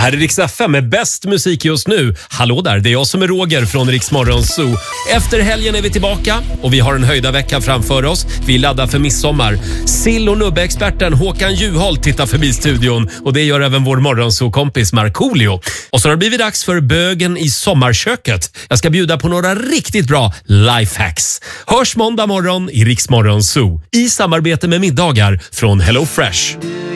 Här är Rix FM med bäst musik just nu. Hallå där, det är jag som är Roger från Rix Morgon Zoo. Efter helgen är vi tillbaka och vi har en höjda vecka framför oss. Vi laddar för midsommar. Sill- och nubbe-experten Håkan Juholt tittar förbi studion och det gör även vår morgonzoo-kompis Markoolio. Och så har det blivit dags för bögen i sommarköket. Jag ska bjuda på några riktigt bra lifehacks. Hörs måndag morgon i Rix Morgon Zoo i samarbete med middagar från Hello Fresh.